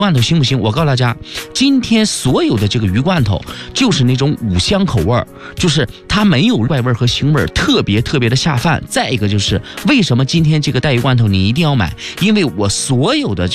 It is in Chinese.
罐头行不行？我告诉大家，今天所有的这个鱼罐头就是那种五香口味儿，就是它没有怪味儿和腥味儿，特别的下饭。再一个就是为什么今天这个带鱼罐头你一定要买，因为我所有的